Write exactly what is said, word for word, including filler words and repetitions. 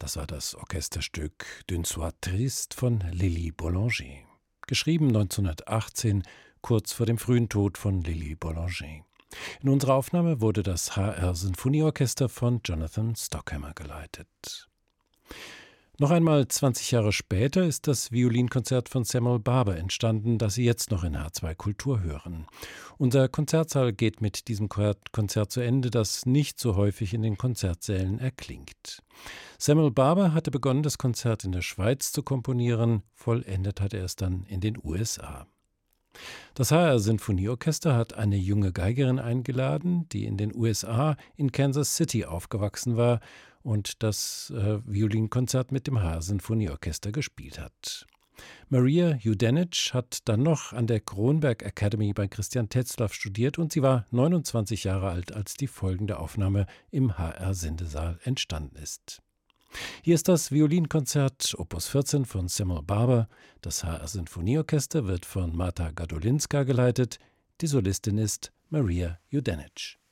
Das war das Orchesterstück D'une Soie Triste von Lili Boulanger. Geschrieben neunzehnhundertachtzehn, kurz vor dem frühen Tod von Lili Boulanger. In unserer Aufnahme wurde das H R-Sinfonieorchester von Jonathan Stockhammer geleitet. Noch einmal zwanzig Jahre später ist das Violinkonzert von Samuel Barber entstanden, das Sie jetzt noch in H zwei Kultur hören. Unser Konzertsaal geht mit diesem Konzert zu Ende, das nicht so häufig in den Konzertsälen erklingt. Samuel Barber hatte begonnen, das Konzert in der Schweiz zu komponieren, vollendet hat er es dann in den U S A. Das H R-Sinfonieorchester hat eine junge Geigerin eingeladen, die in den U S A in Kansas City aufgewachsen war und das äh, Violinkonzert mit dem H R-Sinfonieorchester gespielt hat. Maria Judenich hat dann noch an der Kronberg Academy bei Christian Tetzlaff studiert und sie war neunundzwanzig Jahre alt, als die folgende Aufnahme im H R-Sendesaal entstanden ist. Hier ist das Violinkonzert Opus vierzehn von Samuel Barber. Das H R-Sinfonieorchester wird von Marta Gadolinska geleitet. Die Solistin ist Maria Judenich.